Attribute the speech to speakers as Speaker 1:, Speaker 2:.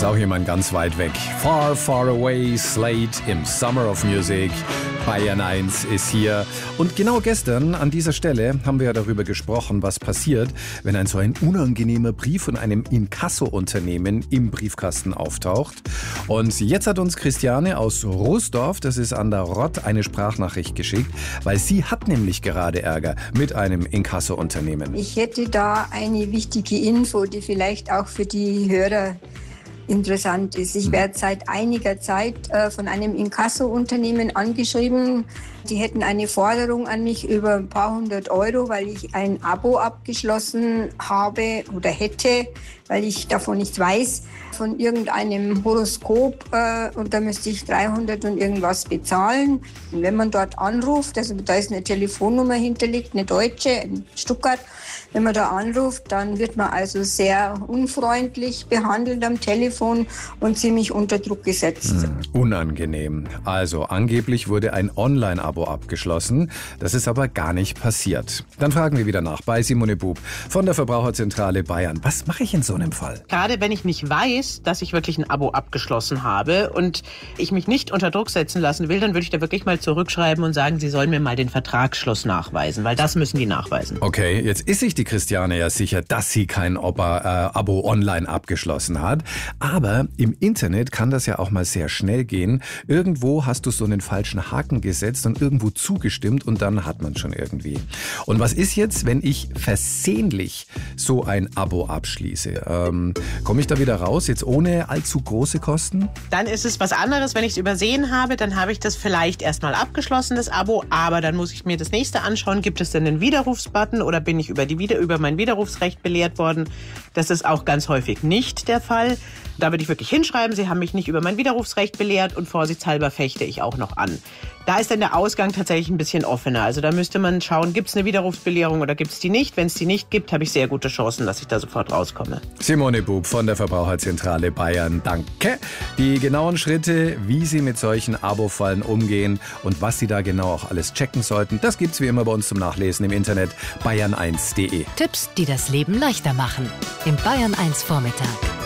Speaker 1: ist auch jemand ganz weit weg. Far, far away, Slade im Summer of Music. Bayern 1 ist hier. Und genau gestern an dieser Stelle haben wir ja darüber gesprochen, was passiert, wenn ein so ein unangenehmer Brief von einem Inkasso-Unternehmen im Briefkasten auftaucht. Und jetzt hat uns Christiane aus Roosdorf, das ist an der Rott, eine Sprachnachricht geschickt, weil sie hat nämlich gerade Ärger mit einem Inkasso-Unternehmen.
Speaker 2: Ich hätte da eine wichtige Info, die vielleicht auch für die Hörer interessant ist. Ich werde seit einiger Zeit von einem Inkasso-Unternehmen angeschrieben. Die hätten eine Forderung an mich über ein paar hundert Euro, weil ich ein Abo abgeschlossen habe oder hätte, weil ich davon nicht weiß, von irgendeinem Horoskop und da müsste ich 300 und irgendwas bezahlen. Und wenn man dort anruft, also da ist eine Telefonnummer hinterlegt, eine deutsche, in Stuttgart, wenn man da anruft, dann wird man also sehr unfreundlich behandelt am Telefon und ziemlich unter Druck gesetzt.
Speaker 1: Unangenehm. Also angeblich wurde ein Online-Abo abgeschlossen. Das ist aber gar nicht passiert. Dann fragen wir wieder nach bei Simone Bub von der Verbraucherzentrale Bayern. Was mache ich in so einem Fall?
Speaker 3: Gerade wenn ich nicht weiß, dass ich wirklich ein Abo abgeschlossen habe und ich mich nicht unter Druck setzen lassen will, dann würde ich da wirklich mal zurückschreiben und sagen, Sie sollen mir mal den Vertragsschluss nachweisen, weil das müssen die nachweisen.
Speaker 1: Okay, jetzt ist sich die Christiane ja sicher, dass sie kein Abo online abgeschlossen hat. Aber im Internet kann das ja auch mal sehr schnell gehen. Irgendwo hast du so einen falschen Haken gesetzt und irgendwo zugestimmt und dann hat man schon irgendwie. Und was ist jetzt, wenn ich versehentlich so ein Abo abschließe? Komme ich da wieder raus, jetzt ohne allzu große Kosten?
Speaker 3: Dann ist es was anderes, wenn ich es übersehen habe, dann habe ich das vielleicht erstmal abgeschlossen, das Abo, aber dann muss ich mir das nächste anschauen. Gibt es denn einen Widerrufsbutton oder bin ich über mein Widerrufsrecht belehrt worden? Das ist auch ganz häufig nicht der Fall. Da würde ich wirklich hinschreiben, Sie haben mich nicht über mein Widerrufsrecht belehrt und vorsichtshalber fechte ich auch noch an. Da ist dann der Ausgang tatsächlich ein bisschen offener. Also da müsste man schauen, gibt es eine Widerrufsbelehrung oder gibt es die nicht? Wenn es die nicht gibt, habe ich sehr gute Chancen, dass ich da sofort rauskomme.
Speaker 1: Simone Bub von der Verbraucherzentrale Bayern, danke. Die genauen Schritte, wie Sie mit solchen Abo-Fallen umgehen und was Sie da genau auch alles checken sollten, das gibt's wie immer bei uns zum Nachlesen im Internet bayern1.de.
Speaker 4: Tipps, die das Leben leichter machen. Im Bayern 1 Vormittag.